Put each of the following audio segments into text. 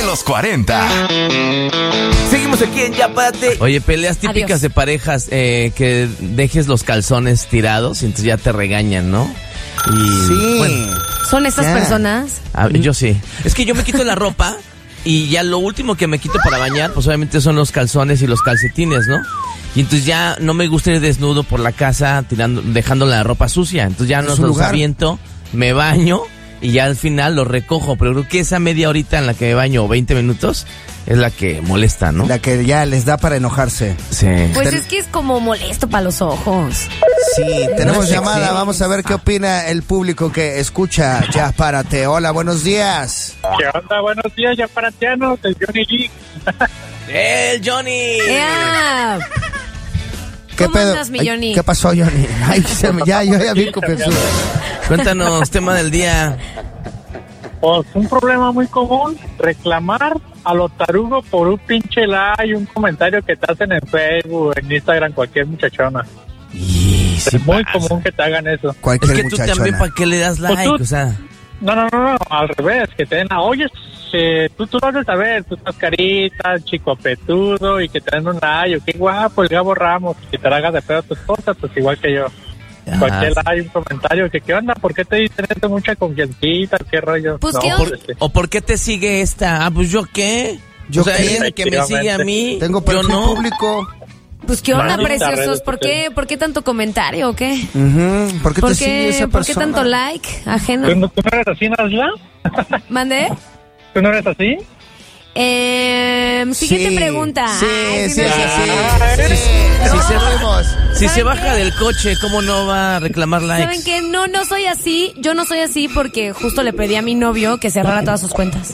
los 40. Seguimos aquí en Ya Párate. Oye, peleas típicas Adiós. de parejas, que dejes los calzones tirados y entonces ya te regañan, ¿no? Y, Sí. bueno, ¿Son esas Ya. personas? yo sí. Es que yo me quito la ropa y ya lo último que me quito para bañar, pues obviamente son los calzones y los calcetines, ¿no? Y entonces ya no me gusta ir desnudo por la casa dejando la ropa sucia. Entonces ya no Es un los lugar. aviento, me baño y ya al final los recojo. Pero creo que esa media horita en la que me baño, o 20 minutos, es la que molesta, ¿no? La que ya les da para enojarse. Sí. Pues es que es como molesto para los ojos. Sí, tenemos sexy. llamada. Vamos a ver qué opina el público que escucha Ya Párate. Hola, buenos días. ¿Qué onda? Buenos días, ya paratianos, el Johnny G. ¡El Johnny! ¡Ea! ¿Cómo andas, mi Ay, Johnny? ¿Qué pasó, Johnny? Ay, yo ya vi confuso. Cuéntanos, tema del día. Pues un problema muy común, reclamar a lo tarugo por un pinche like, un comentario que te hacen en Facebook, en Instagram, cualquier muchachona. Y sí Es muy pasa. común que te hagan eso. Es Cualquier que tú muchachona. también, ¿para qué le das like? Pues tú- O sea, No, al revés, que te den oye, tú vas a saber, tú estás carita, chico apetudo, y que te den un like, o qué guapo, el Gabo Ramos, que te la hagas de pedo a tu esposa, pues igual que yo. Cualquier like, un comentario, que qué onda, ¿por qué te dicen esto mucha confiancita, qué rollo? Pues, no, ¿qué pues, onda? ¿o por qué te sigue esta? Ah, pues ¿yo qué? ¿Yo o sea, qué? ella es la que me sigue a mí. Tengo yo perfil no. público. Pues qué onda, Maldita preciosos. redes ¿Por qué tanto comentario o qué? Ujú. ¿Por qué te sigue esa ¿Por qué persona? tanto like ajeno? ¿Tú no eres así, Nasla? ¿Mandé? ¿Tú no eres así? Siguiente Sí, pregunta. Sí, Ay, sí, no. sí. Si se ¿Saben baja qué? del coche, ¿cómo no va a reclamar likes? ¿Saben qué? No soy así. Yo no soy así porque justo le pedí a mi novio que cerrara todas sus cuentas.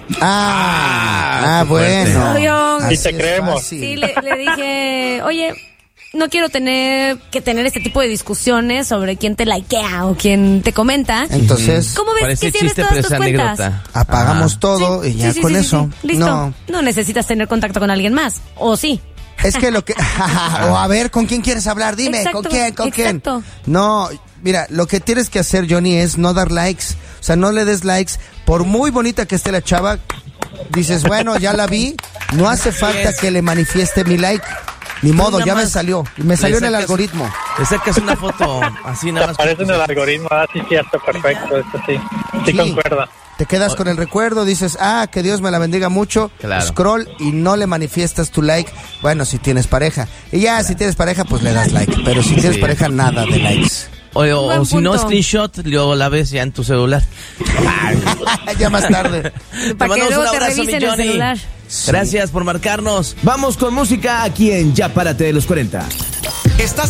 qué fuerte. Bueno. Obvio. Así Y te es creemos. fácil. Sí, le dije, oye, no quiero tener este tipo de discusiones sobre quién te likea o quién te comenta. Entonces, ¿Cómo ves Parece que cierres chiste, todas pero tus es cuentas? anécdota. apagamos todo y ya Sí, con sí, eso. sí. Listo. No, No necesitas tener contacto con alguien más. ¿O sí? es que lo que... o a ver, ¿con quién quieres hablar? Dime, Exacto, ¿con quién? ¿Con quién? exacto. No, mira, lo que tienes que hacer, Johnny, es no dar likes. O sea, no le des likes. Por muy bonita que esté la chava, dices, bueno, ya la vi. No hace falta que le manifieste mi like. Ni modo, nada ya me más salió. Me salió en el sacas- algoritmo. Le sacas una foto así Te nada más. aparece en el algoritmo, sí, cierto, perfecto, esto sí. Sí, Sí. concuerda. Te quedas con el recuerdo, dices, que Dios me la bendiga mucho, Claro. scroll y no le manifiestas tu like, bueno, si tienes pareja. Y ya, si tienes pareja, pues le das like, pero si tienes pareja, nada de likes. O Buen si no, punto. screenshot, luego la ves ya en tu celular. Ya más tarde. Para que mandamos luego un te abrazo, revisen mi el Johnny. celular. Gracias por marcarnos. Vamos con música aquí en Ya Párate de los 40. Estás